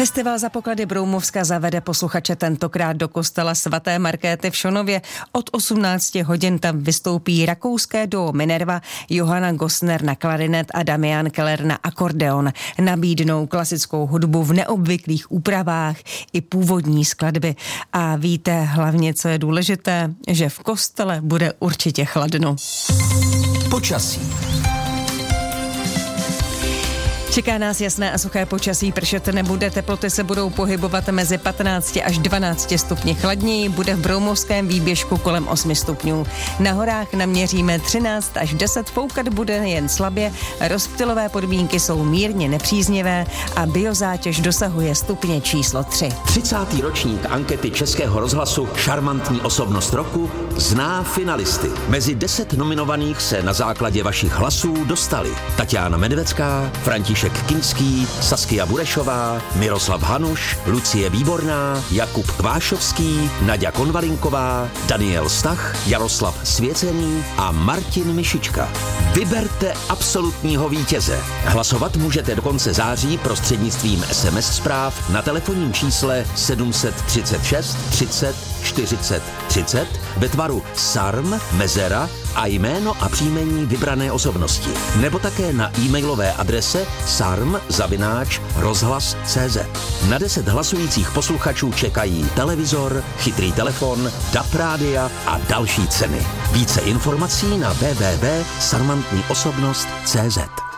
Festival Za poklady Broumovska zavede posluchače tentokrát do kostela svaté Markéty v Šonově. Od 18 hodin tam vystoupí rakouské duo Minerva, Johanna Gosner na klarinet a Damian Keller na akordeon. Nabídnou klasickou hudbu v neobvyklých úpravách i původní skladby. A víte hlavně, co je důležité, že v kostele bude určitě chladno. Počasí. Čeká nás jasné a suché počasí, pršet nebude, teploty se budou pohybovat mezi 15 až 12 stupni chladněji, bude v Broumovském výběžku kolem 8 stupňů. Na horách naměříme 13 až 10, foukat bude jen slabě, rozptylové podmínky jsou mírně nepříznivé a biozátěž dosahuje stupně číslo 3. 30. ročník ankety Českého rozhlasu Šarmantní osobnost roku zná finalisty. Mezi 10 nominovaných se na základě vašich hlasů dostali Tatiana Medvecká, František Kinský, Saskia Burešová, Miroslav Hanuš, Lucie Výborná, Jakub Kvášovský, Naďa Konvalinková, Daniel Stach, Jaroslav Svěcený a Martin Mišička. Vyberte absolutního vítěze. Hlasovat můžete do konce září prostřednictvím SMS zpráv na telefonním čísle 736 30 40 30 ve tvaru SARM, mezera a jméno a příjmení vybrané osobnosti. Nebo také na e-mailové adrese sarm@rozhlas.cz. Na 10 hlasujících posluchačů čekají televizor, chytrý telefon, DAB rádia a další ceny. Více informací na www.sarmantniosobnost.cz.